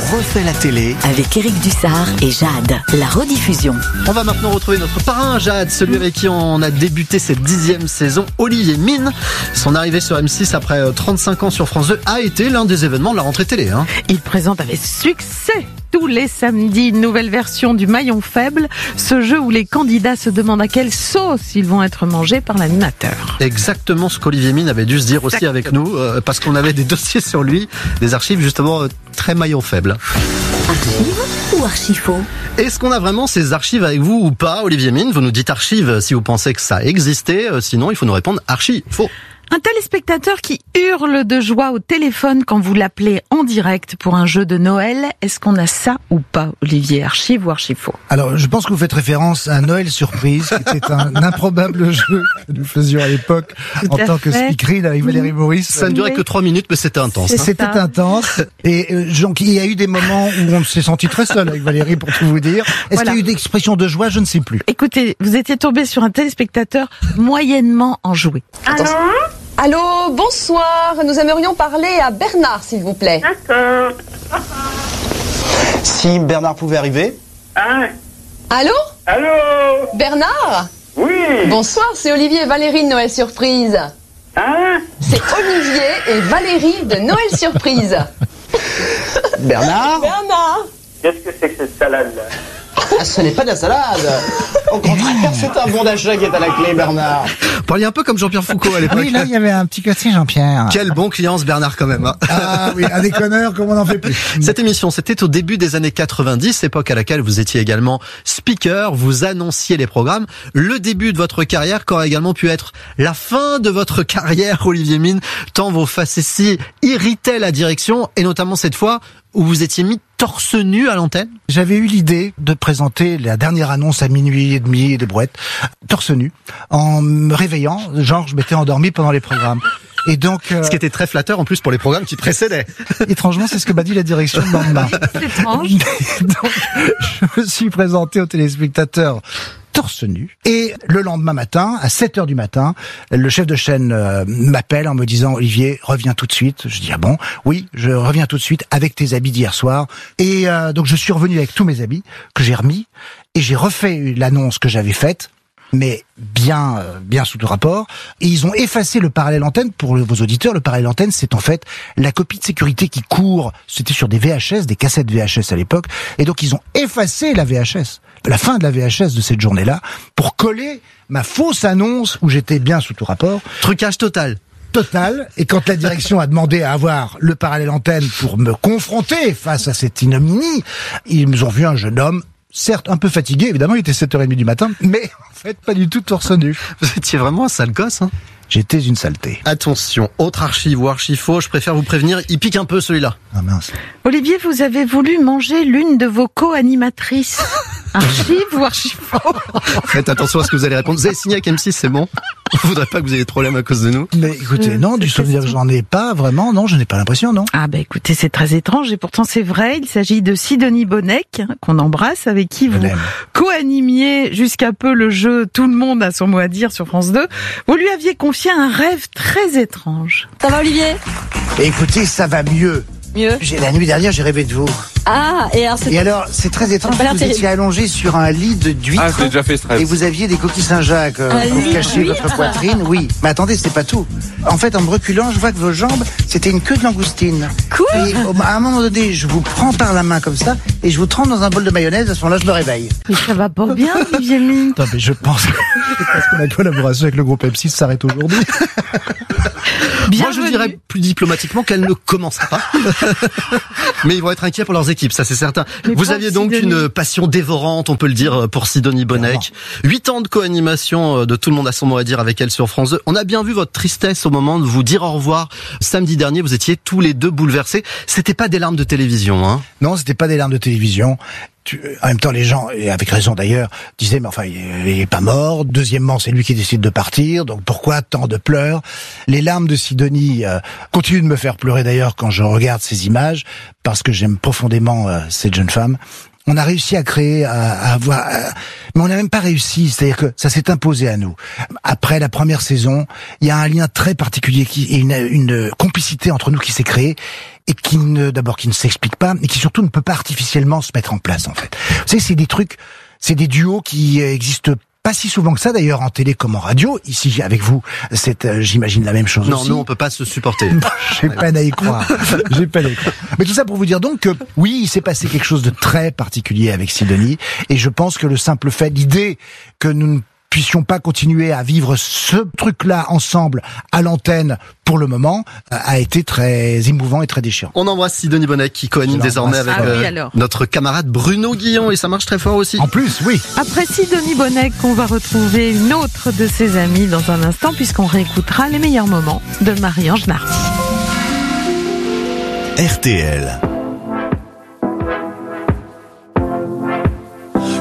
refait la télé avec Éric Dussard et Jade, la rediffusion. On va maintenant retrouver notre parrain Jade, celui avec qui on a débuté cette 10e saison, Olivier Mine. Son arrivée sur M6 après 35 ans sur France 2 a été l'un des événements de la rentrée télé. Il présente avec succès tous les samedis une nouvelle version du Maillon Faible, ce jeu où les candidats se demandent à quelle sauce ils vont être mangés par l'animateur. Exactement ce qu'Olivier Mine avait dû se dire aussi avec nous, parce qu'on avait des dossiers sur lui, des archives justement très maillon faible. Archive ou archifaux ? Est-ce qu'on a vraiment ces archives avec vous ou pas, Olivier Mine? Vous nous dites archives si vous pensez que ça existait, sinon il faut nous répondre archi, faux. Un téléspectateur qui hurle de joie au téléphone quand vous l'appelez en direct pour un jeu de Noël. Est-ce qu'on a ça ou pas, Olivier? Archive ou archifaux? Alors, je pense que vous faites référence à Noël Surprise, qui était un improbable jeu que nous faisions à l'époque en tant que speakerine avec Valérie Maurice. Ça ne durait que 3 minutes, mais c'était intense. C'était intense. Et donc, il y a eu des moments où on s'est senti très seul avec Valérie, pour tout vous dire. Est-ce qu'il y a eu des expressions de joie? Je ne sais plus. Écoutez, vous étiez tombé sur un téléspectateur moyennement enjoué. Allô, bonsoir. Nous aimerions parler à Bernard, s'il vous plaît. D'accord. Si Bernard pouvait arriver. Hein? Allô? Allô? Bernard? Oui. Bonsoir, c'est Olivier et Valérie de Noël Surprise. Hein? C'est Olivier et Valérie de Noël Surprise. Bernard? Bernard? Qu'est-ce que c'est que cette salade-là? Ah, ce n'est pas de la salade. Au contraire, c'est un bon d'achat qui est à la clé, Bernard. Vous parliez un peu comme Jean-Pierre Foucault à l'époque. Oui, là, il y avait un petit côté Jean-Pierre. Quel bon client ce Bernard quand même. Ah oui, un déconneur comme on n'en fait plus. Cette émission, c'était au début des années 90, époque à laquelle vous étiez également speaker, vous annonciez les programmes. Le début de votre carrière qu'aurait également pu être la fin de votre carrière, Olivier Mine, tant vos facéties irritaient la direction, et notamment cette fois où vous étiez mis torse nu à l'antenne. J'avais eu l'idée de présenter la dernière annonce à minuit et demi des brouettes, torse nu, en me réveillant, genre je m'étais endormi pendant les programmes. Et donc, ce qui était très flatteur en plus pour les programmes qui précédaient. Étrangement, c'est ce que m'a dit la direction le lendemain. C'est étrange. Donc, je me suis présenté aux téléspectateurs torse nu. Et le lendemain matin, à 7h du matin, le chef de chaîne m'appelle en me disant « Olivier, reviens tout de suite ». Je dis « Ah bon ? Oui, je reviens tout de suite avec tes habits d'hier soir ». Et donc je suis revenu avec tous mes habits que j'ai remis et j'ai refait l'annonce que j'avais faite, mais bien sous tout rapport. Et ils ont effacé le parallèle antenne. Pour vos auditeurs, le parallèle antenne, c'est en fait la copie de sécurité qui court. C'était sur des VHS, des cassettes VHS à l'époque. Et donc, ils ont effacé la VHS, la fin de la VHS de cette journée-là, pour coller ma fausse annonce où j'étais bien sous tout rapport. Trucage total. Et quand la direction a demandé à avoir le parallèle antenne pour me confronter face à cette ignominie, ils nous ont vu un jeune homme, certes un peu fatigué, évidemment, il était 7h30 du matin, mais en fait pas du tout torse nu. Vous étiez vraiment un sale gosse, hein. J'étais une saleté. Attention, autre archive ou archifaux, je préfère vous prévenir, il pique un peu celui-là. Ah mince. Olivier, vous avez voulu manger l'une de vos co-animatrices. Archive ou archifaux? Faites attention à ce que vous allez répondre. Vous avez signé avec M6, c'est bon? On voudrait pas que vous ayez de problème à cause de nous. Mais écoutez, non, du souvenir que j'en ai pas vraiment, non, je n'ai pas l'impression, non. Ah bah écoutez, c'est très étrange et pourtant c'est vrai, il s'agit de Sidonie Bonnec, qu'on embrasse, avec qui vous co-animiez jusqu'à peu le jeu Tout le monde a son mot à dire sur France 2. Vous lui aviez confié un rêve très étrange. Ça va, Olivier? Écoutez, ça va mieux. Mieux? La nuit dernière, j'ai rêvé de vous. Ah, et alors c'est très étrange, Ça a pas l'air vous terrible. étiez allongé sur un lit d'huîtres. Ah, je l'ai déjà fait, ce rêve. Et vous aviez des coquilles Saint-Jacques pour cacher votre poitrine. Oui, mais attendez, c'est pas tout. En fait, en me reculant, je vois que vos jambes, c'était une queue de langoustine. Cool. Et à un moment donné, je vous prends par la main comme ça et je vous trempe dans un bol de mayonnaise. À ce moment-là, je me réveille. Mais ça va pas bien, Olivier Mine. Non, mais je pense que la collaboration avec le groupe M6 s'arrête aujourd'hui. Moi, je dirais plus diplomatiquement qu'elle ne commencera pas. Mais ils vont être inquiets pour leurs équipes, ça c'est certain. Mais vous aviez donc Sidonie. une passion dévorante, on peut le dire, pour Sidonie Bonnec. 8 ans de co-animation de Tout le monde a son mot à dire avec elle sur France 2. On a bien vu votre tristesse au moment de vous dire au revoir. Samedi dernier, vous étiez tous les deux bouleversés. C'était pas des larmes de télévision, hein? Non, c'était pas des larmes de télévision. En même temps, les gens, et avec raison d'ailleurs, disaient, mais enfin, il est pas mort. Deuxièmement, c'est lui qui décide de partir. Donc pourquoi tant de pleurs? Les larmes de Sidonie continuent de me faire pleurer d'ailleurs quand je regarde ces images, parce que j'aime profondément cette jeune femme. On a réussi à créer, à avoir, mais on n'a même pas réussi. C'est-à-dire que ça s'est imposé à nous. Après la première saison, il y a un lien très particulier et une complicité entre nous qui s'est créée et qui ne s'explique pas, et qui surtout ne peut pas artificiellement se mettre en place, en fait. Vous savez, c'est des duos qui existent pas si souvent que ça, d'ailleurs, en télé comme en radio. Ici, avec vous, j'imagine la même chose non, aussi. Non, nous, on peut pas se supporter. J'ai peine à y croire. Mais tout ça pour vous dire donc que, oui, il s'est passé quelque chose de très particulier avec Sidonie, et je pense que le simple fait, l'idée que nous ne puissions pas continuer à vivre ce truc-là ensemble à l'antenne pour le moment a été très émouvant et très déchirant. On embrasse Sidonie Bonnec qui coanime désormais avec notre camarade Bruno Guillon, et ça marche très fort aussi. En plus, oui. Après Sidonie Bonnec, on va retrouver une autre de ses amies dans un instant, puisqu'on réécoutera les meilleurs moments de Marie-Ange Nardi. RTL.